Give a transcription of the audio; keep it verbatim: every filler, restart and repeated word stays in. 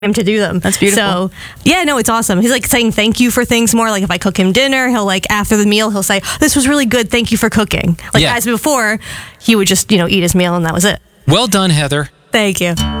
him to do them. That's beautiful. So yeah, no, it's awesome. He's like saying thank you for things more. Like if I cook him dinner, he'll like after the meal, he'll say, "This was really good. Thank you for cooking." Like Yeah. as before, he would just, you know, eat his meal and that was it. Well done, Heather. Thank you.